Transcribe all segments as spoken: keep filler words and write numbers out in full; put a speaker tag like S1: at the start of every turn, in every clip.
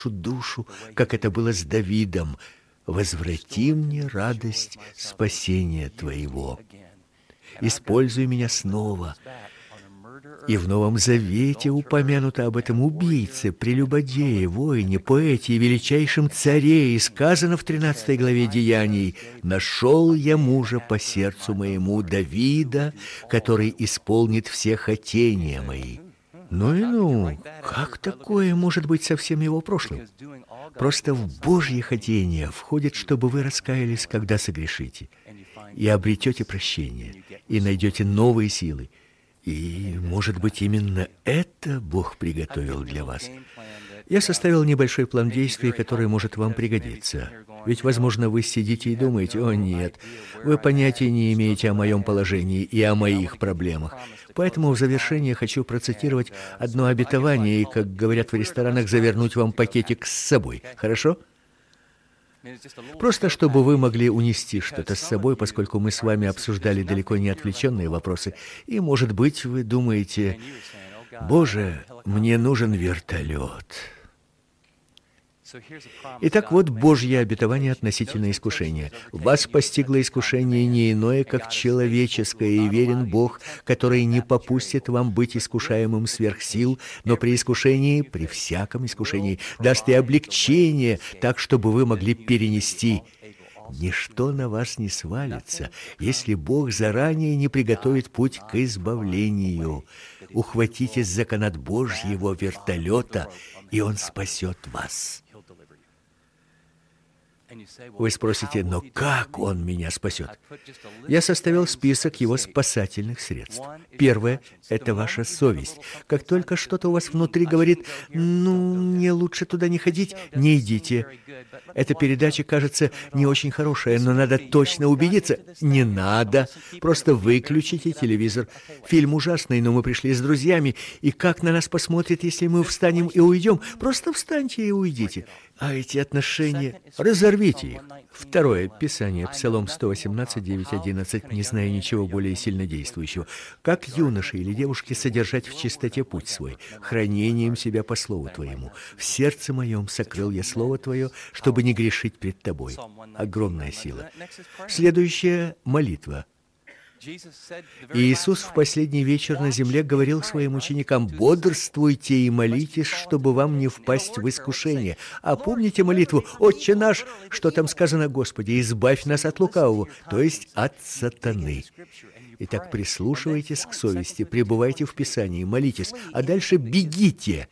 S1: душу, как это было с Давидом. Возврати мне радость спасения Твоего. Используй меня снова. И в Новом Завете упомянуто об этом убийце, прелюбодее, воине, поэте и величайшем царе, и сказано в тринадцатой главе Деяний: «Нашел я мужа по сердцу моему, Давида, который исполнит все хотения мои». Ну и ну, как такое может быть со всем его прошлым? Просто в Божьи хотения входит, чтобы вы раскаялись, когда согрешите, и обретете прощение, и найдете новые силы. И, может быть, именно это Бог приготовил для вас. Я составил небольшой план действий, который может вам пригодиться. Ведь, возможно, вы сидите и думаете: «О, нет, вы понятия не имеете о моем положении и о моих проблемах». Поэтому в завершение хочу процитировать одно обетование и, как говорят в ресторанах, завернуть вам пакетик с собой. Хорошо? Просто чтобы вы могли унести что-то с собой, поскольку мы с вами обсуждали далеко не отвлеченные вопросы. И, может быть, вы думаете: «Боже, мне нужен вертолет». Итак, вот Божье обетование относительно искушения. «Вас постигло искушение не иное, как человеческое, и верен Бог, который не попустит вам быть искушаемым сверх сил, но при искушении, при всяком искушении, даст и облегчение, так, чтобы вы могли перенести. Ничто на вас не свалится, если Бог заранее не приготовит путь к избавлению. Ухватитесь за канат Божьего вертолета, и Он спасет вас». Вы спросите: «Но как Он меня спасет?» Я составил список Его спасательных средств. Первое – это ваша совесть. Как только что-то у вас внутри говорит: «Ну, мне лучше туда не ходить», не идите. Эта передача кажется не очень хорошая, но надо точно убедиться. Не надо. Просто выключите телевизор. Фильм ужасный, но мы пришли с друзьями. И как на нас посмотрят, если мы встанем и уйдем? Просто встаньте и уйдите. А эти отношения, разорвите их. Второе. Писание. Псалом сто восемнадцать, девять, одиннадцать. «Не знаю ничего более сильнодействующего. Как юноше или девушке содержать в чистоте путь свой, хранением себя по слову Твоему. В сердце моем сокрыл я слово Твое, чтобы не грешить пред Тобой». Огромная сила. Следующая молитва. Иисус в последний вечер на земле говорил своим ученикам: «Бодрствуйте и молитесь, чтобы вам не впасть в искушение». А помните молитву «Отче наш», что там сказано: «Господи, избавь нас от лукавого», то есть от сатаны. Итак, прислушивайтесь к совести, пребывайте в Писании, молитесь, а дальше бегите.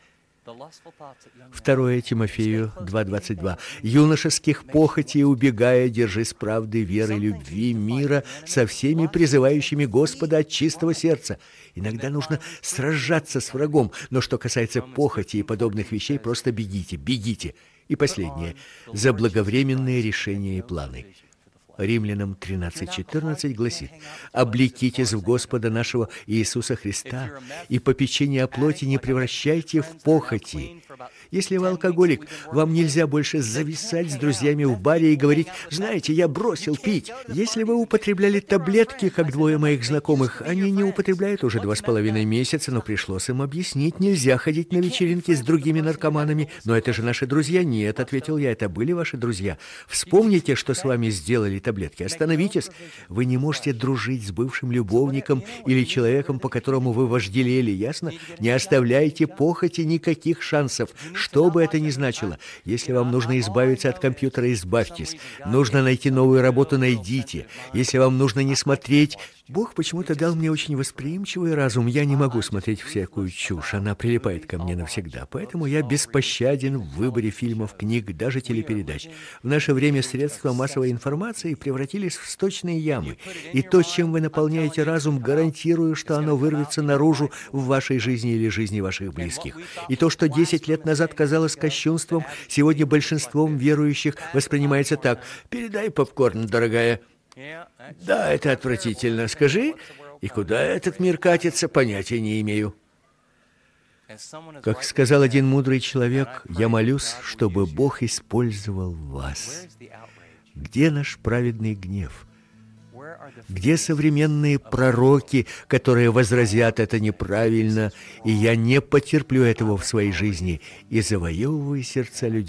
S1: Второе Тимофею два двадцать два. «Юношеских похотей убегая, держись правды, веры, любви, мира со всеми призывающими Господа от чистого сердца». Иногда нужно сражаться с врагом, но что касается похоти и подобных вещей, просто бегите, бегите. И последнее. Заблаговременные решения и планы. Римлянам тринадцать четырнадцать гласит: «Облекитесь в Господа нашего Иисуса Христа, и попечение о плоти не превращайте в похоти». Если вы алкоголик, вам нельзя больше зависать с друзьями в баре и говорить: «Знаете, я бросил пить». Если вы употребляли таблетки, как двое моих знакомых, они не употребляют уже два с половиной месяца, но пришлось им объяснить: нельзя ходить на вечеринки с другими наркоманами. «Но это же наши друзья». «Нет», — ответил я, — «это были ваши друзья». Вспомните, что с вами сделали таблетки. Остановитесь. Вы не можете дружить с бывшим любовником или человеком, по которому вы вожделели, ясно? Не оставляйте похоти никаких шансов, что бы это ни значило. Если вам нужно избавиться от компьютера, избавьтесь. Нужно найти новую работу, найдите. Если вам нужно не смотреть... Бог почему-то дал мне очень восприимчивый разум. Я не могу смотреть всякую чушь, она прилипает ко мне навсегда. Поэтому я беспощаден в выборе фильмов, книг, даже телепередач. В наше время средства массовой информации превратились в сточные ямы. И то, чем вы наполняете разум, гарантирую, что оно вырвется наружу в вашей жизни или жизни ваших близких. И то, что десять лет назад казалось кощунством, сегодня большинством верующих воспринимается так: «Передай попкорн, дорогая». Да, это отвратительно. Скажи, и куда этот мир катится, понятия не имею. Как сказал один мудрый человек: «Я молюсь, чтобы Бог использовал вас». Где наш праведный гнев? Где современные пророки, которые возразят это неправильно, и я не потерплю этого в своей жизни и завоевываю сердца людей?